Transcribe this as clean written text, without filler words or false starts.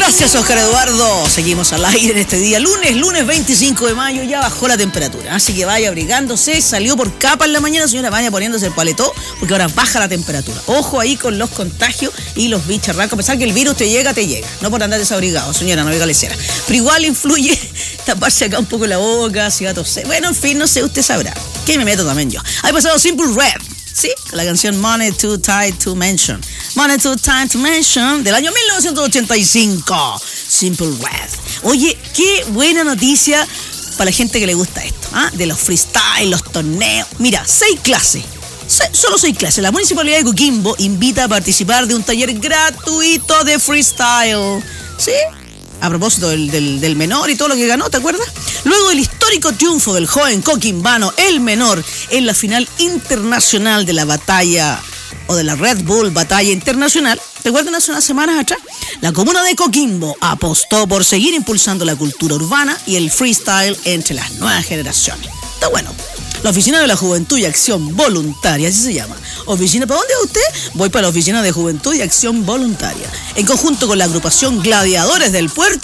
Gracias, Oscar Eduardo. Seguimos al aire en este día, lunes 25 de mayo, ya bajó la temperatura, así que vaya abrigándose. Salió por capa en la mañana, señora, vaya poniéndose el paletó, porque ahora baja la temperatura. Ojo ahí con los contagios y los bicharracos. A pesar que el virus te llega. No por andar desabrigado, señora, no diga lecera. Pero igual influye taparse acá un poco la boca, si va a toser. Bueno, en fin, no sé, usted sabrá. Que me meto también yo. Hay pasado Simple Red, ¿sí? La canción Money Too Tight to Mention. Money Too Tight to Mention, del año 1985. Simple Red. Oye, qué buena noticia para la gente que le gusta esto, ¿ah? De los freestyle, los torneos. Mira, 6 clases. Solo 6 clases. La Municipalidad de Coquimbo invita a participar de un taller gratuito de freestyle. ¿Sí? A propósito del menor y todo lo que ganó, ¿te acuerdas? Luego del histórico triunfo del joven coquimbano, el menor, en la final internacional de la batalla, o de la Red Bull Batalla Internacional, ¿te acuerdas hace unas semanas atrás? La comuna de Coquimbo apostó por seguir impulsando la cultura urbana y el freestyle entre las nuevas generaciones. Está bueno. La Oficina de la Juventud y Acción Voluntaria, así se llama. Oficina, ¿para dónde va usted? Voy para la Oficina de Juventud y Acción Voluntaria. En conjunto con la agrupación Gladiadores del Puerto,